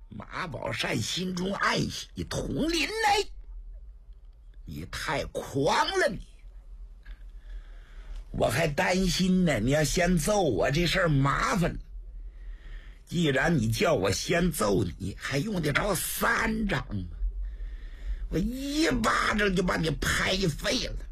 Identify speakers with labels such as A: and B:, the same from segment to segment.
A: 马宝善心中暗喜，统领嘞，你太狂了你！我还担心呢，你要先揍我这事儿麻烦了。既然你叫我先揍你，还用得着3掌吗？我一巴掌就把你拍废了。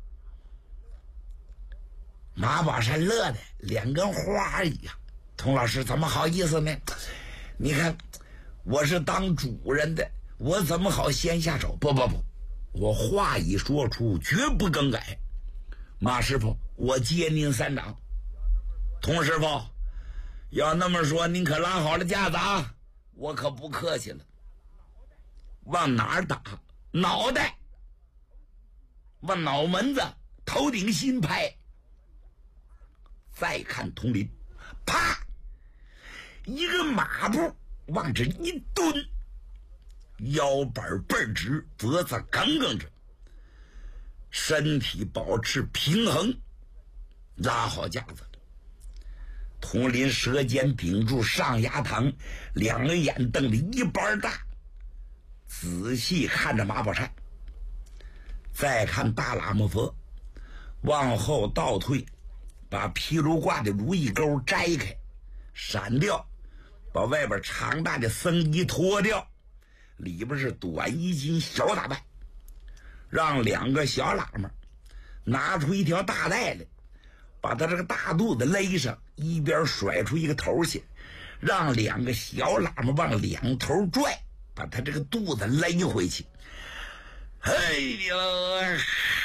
A: 马宝善乐的脸跟花一样。童老师怎么好意思呢？你看我是当主人的，我怎么好先下手？不，我话一说出绝不更改。马师傅，我接您3掌。童师傅，要那么说您可拉好了架子啊，我可不客气了。往哪儿打？脑袋，往脑门子、头顶心拍。再看佟林，啪，一个马步往这一蹲，腰板倍儿直，脖子耿耿着，身体保持平衡，拉好架子了。佟林舌尖顶住上牙膛，两个眼瞪得一般大，仔细看着马宝善。再看大喇嘛佛往后倒退，把皮炉挂的如意钩摘开，闪掉，把外边长大的僧衣脱掉，里边是短衣襟小打扮，让2个小喇嘛拿出一条大带来，把他这个大肚子勒上，一边甩出一个头去，让2个小喇嘛往2头拽，把他这个肚子勒回去。哎呀，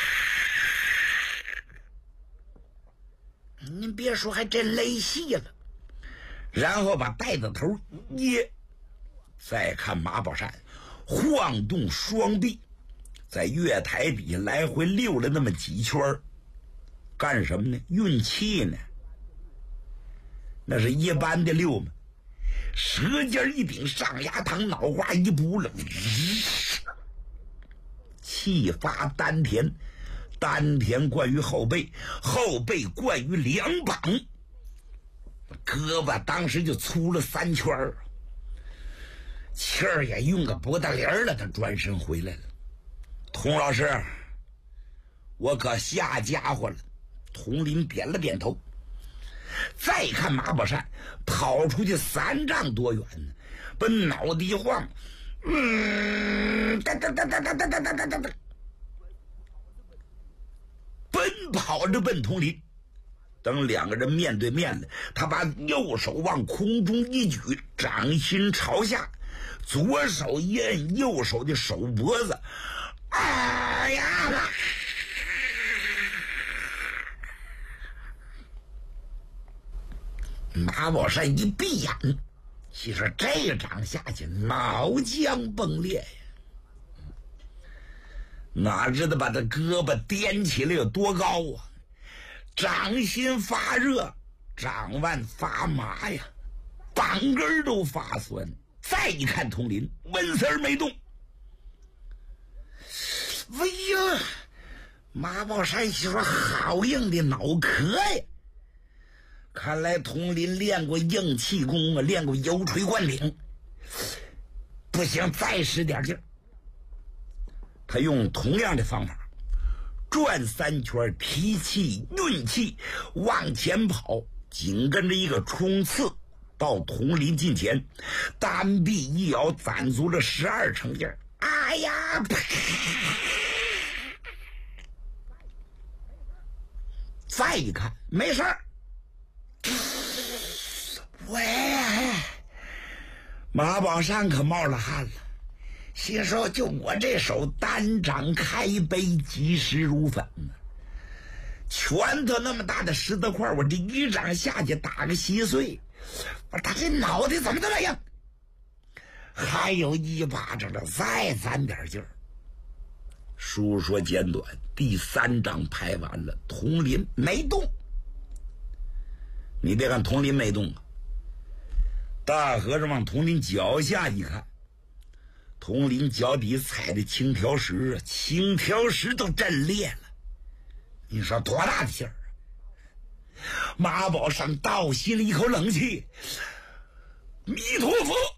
A: 您别说，还真勒细了。然后把带子头捏，再看马宝善晃动双臂，在月台底下来回溜了那么几圈，干什么呢？运气呢？那是一般的溜吗？舌尖一顶上牙膛，脑瓜一扑了，气发丹田，丹田灌于后背，后背灌于2膀，胳膊当时就粗了3圈，气儿也用个不大灵了，他转身回来了。童老师，我可下家伙了。佟林点了点头。再看马宝善跑出去3丈多远呢，把脑袋一晃，奔跑着奔佟林。等2个人面对面了，他把右手往空中一举，掌心朝下，左手一摁右手的手脖子，哎呀！马宝善一闭眼，其实这掌下去脑浆崩裂呀！哪知道把他胳膊颠起来有多高啊！掌心发热，掌腕发麻呀，膀根都发酸。再一看佟林，纹丝儿没动。哎呀，马宝善说好硬的脑壳呀！看来佟林练过硬气功啊，练过油锤灌顶。不行，再使点劲儿。他用同样的方法，转3圈，提气运气往前跑，紧跟着一个冲刺，到佟林近前，单臂一摇，攒足了12成劲儿。哎呀！再一看，没事儿。喂，马宝善可冒了汗了，心说就我这手单掌开杯，及时如粉呢。拳头那么大的石头块，我这一掌下去打个稀碎。我说他这脑袋怎么这么样？还有1巴掌了，再攒点劲儿。书说简短，第3掌拍完了，佟林没动。你别看佟林没动啊，大和尚往佟林脚下一看，佟林脚底踩的青条石啊，青条石都震裂了。你说多大的劲儿啊！马宝善倒吸了一口冷气，弥陀佛。